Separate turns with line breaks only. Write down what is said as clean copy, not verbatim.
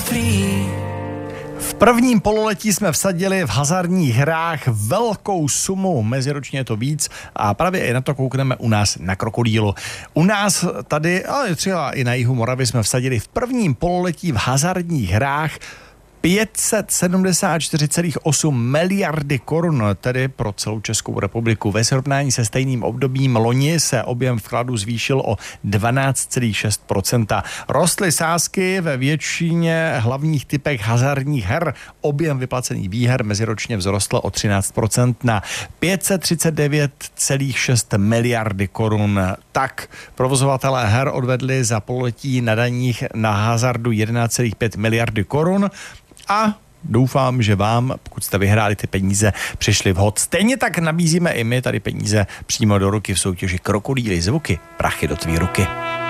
V prvním pololetí jsme vsadili v hazardních hrách velkou sumu, meziročně je to víc a právě i na to koukneme u nás na Krokodýlu. U nás tady, ale třeba i na jihu Moravy jsme vsadili v prvním pololetí v hazardních hrách 574,8 miliardy korun, tedy pro celou Českou republiku. Ve srovnání se stejným obdobím loni se objem vkladu zvýšil o 12,6%. Rostly sázky ve většině hlavních typech hazardních her. Objem vyplacených výher meziročně vzrostl o 13% na 539,6 miliardy korun. Tak provozovatelé her odvedli za pololetí na daních na hazardu 11,5 miliardy korun. A doufám, že vám, pokud jste vyhráli ty peníze, přišli vhod. Stejně tak nabízíme i my tady peníze přímo do ruky v soutěži Krokodýly zvuky, prachy do tvý ruky.